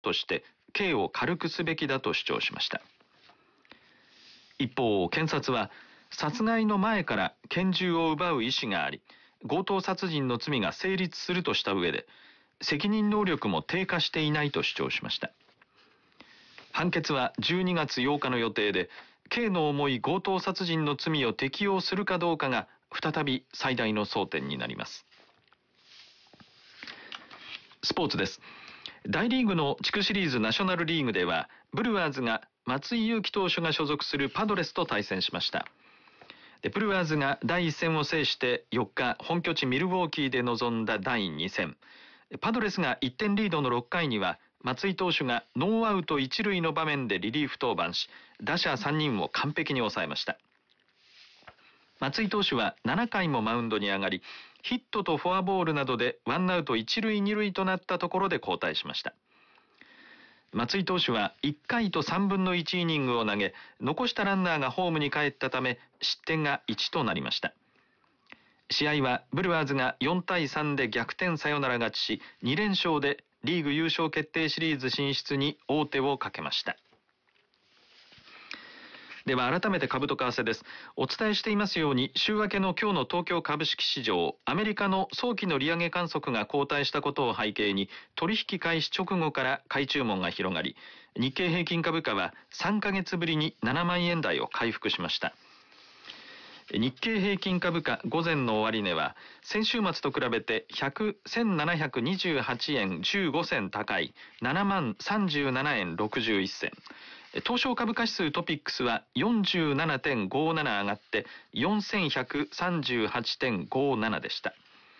として刑を軽くすべきだと主張しました。一方、検察は殺害の前から拳銃を奪う意思があり、強盗殺人の罪が成立するとした上で、責任能力も低下していないと主張しました。判決は12月8日の予定で、刑の重い強盗殺人の罪を適用するかどうかが再び最大の争点になります。スポーツです。大リーグの地区シリーズナショナルリーグでは、ブルワーズが松井裕樹投手が所属するパドレスと対戦しました。ブルワーズが第1戦を制して4日、本拠地ミルウォーキーで臨んだ第2戦。パドレスが1点リードの6回には、松井投手がノーアウト1塁の場面でリリーフ登板し、打者3人を完璧に抑えました。松井投手は7回もマウンドに上がり、ヒットとフォアボールなどでワンアウト1塁2塁となったところで交代しました。松井投手は1回と3分の1イニングを投げ、残したランナーがホームに帰ったため失点が1となりました。試合はブルワーズが4対3で逆転サヨナラ勝ちし、2連勝でリーグ優勝決定シリーズ進出に王手をかけました。では改めて株と為替です。お伝えしていますように、週明けの今日の東京株式市場、アメリカの早期の利上げ観測が後退したことを背景に、取引開始直後から買い注文が広がり、日経平均株価は3ヶ月ぶりに7万円台を回復しました。日経平均株価午前の終値は先週末と比べて1728円15銭高い7万37円61銭。東証株価指数トピックスは 47.57 上がって4138.57 でした。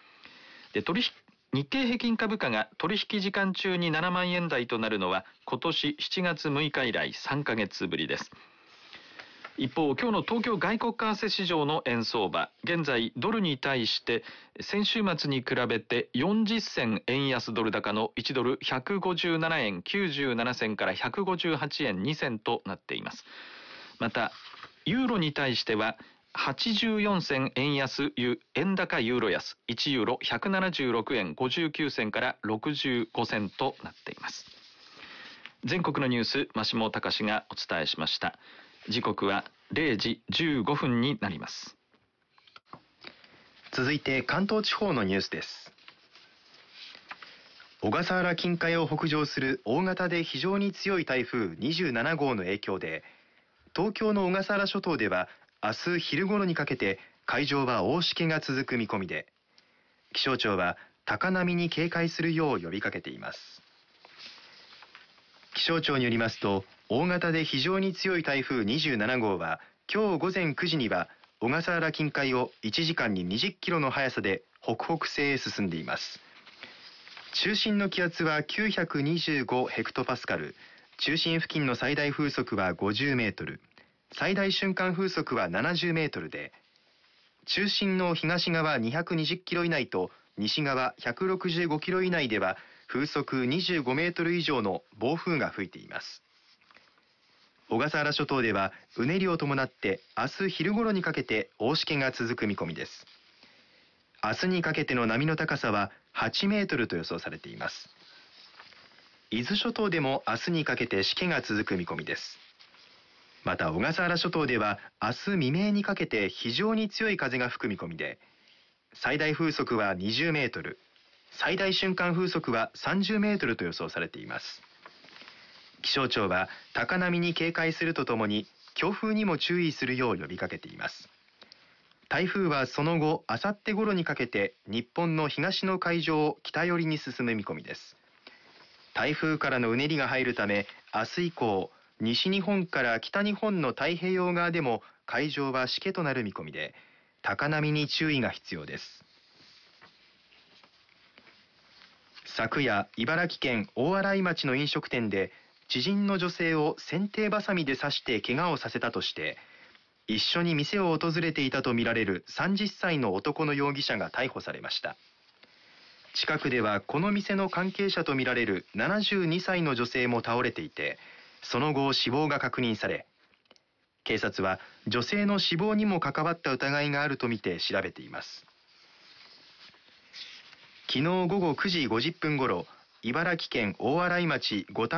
日経平均株価が取引時間中に7万円台となるのは今年7月6日以来3ヶ月ぶりです。一方、今日の東京外国為替市場の円相場、現在ドルに対して先週末に比べて40銭円安ドル高の1ドル157円97銭から158円2銭となっています。また、ユーロに対しては84銭円安円高ユーロ安、1ユーロ176円59銭から65銭となっています。全国のニュース、真下隆がお伝えしました。時刻は0時15分になります。 続いて関東地方のニュースです。小笠原近海を北上する大型で非常に強い台風27号の影響で、東京の小笠原諸島では明日昼頃にかけて海上は大しけが続く見込みで、気象庁は高波に警戒するよう呼びかけています。気象庁によりますと、大型で非常に強い台風27号は今日午前9時には小笠原近海を1時間に20キロの速さで北北西へ進んでいます。中心の気圧は925ヘクトパスカル、中心付近の最大風速は50メートル、最大瞬間風速は70メートルで、中心の東側220キロ以内と西側165キロ以内では風速25メートル以上の暴風が吹いています。小笠原諸島ではうねりを伴って明日昼頃にかけて大しけが続く見込みです。明日にかけての波の高さは8メートルと予想されています。伊豆諸島でも明日にかけてしけが続く見込みです。また小笠原諸島では明日未明にかけて非常に強い風が吹く見込みで、最大風速は20メートル、最大瞬間風速は30メートルと予想されています。気象庁は高波に警戒するとともに強風にも注意するよう呼びかけています。台風はその後、あさって頃にかけて日本の東の海上を北寄りに進む見込みです。台風からのうねりが入るため、明日以降、西日本から北日本の太平洋側でも海上はしけとなる見込みで、高波に注意が必要です。昨夜、茨城県大洗町の飲食店で知人の女性を剪定バサミで刺して怪我をさせたとして、一緒に店を訪れていたとみられる30歳の男の容疑者が逮捕されました。近くではこの店の関係者とみられる72歳の女性も倒れていて、その後死亡が確認され、警察は女性の死亡にも関わった疑いがあるとみて調べています。昨日午後9時50分ごろ、茨城県大洗町五反